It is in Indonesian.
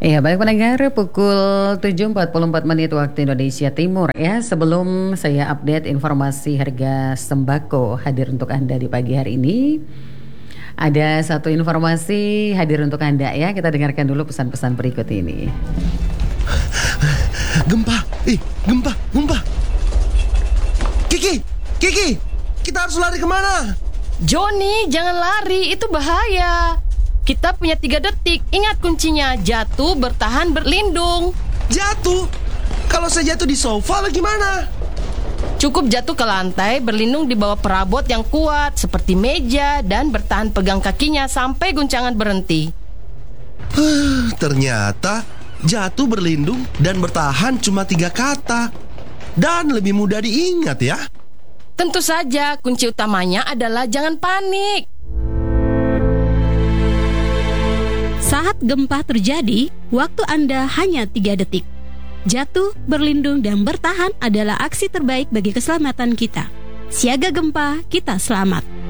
Iya, baik pendengar, pukul 7.44 menit waktu Indonesia Timur ya. Sebelum saya update informasi harga sembako hadir untuk Anda di pagi hari ini, ada satu informasi hadir untuk Anda ya. Kita dengarkan dulu pesan-pesan berikut ini. Gempa, gempa. Kiki, kita harus lari kemana? Joni, jangan lari, itu bahaya. Kita punya 3 detik, ingat kuncinya, jatuh, bertahan, berlindung. Jatuh? Kalau saya jatuh di sofa bagaimana? Cukup jatuh ke lantai, berlindung di bawah perabot yang kuat seperti meja, dan bertahan pegang kakinya sampai guncangan berhenti. Ternyata jatuh, berlindung, dan bertahan cuma 3 kata. Dan lebih mudah diingat ya. Tentu saja, kunci utamanya adalah jangan panik. Saat gempa terjadi, waktu Anda hanya 3 detik. Jatuh, berlindung, dan bertahan adalah aksi terbaik bagi keselamatan kita. Siaga gempa, kita selamat.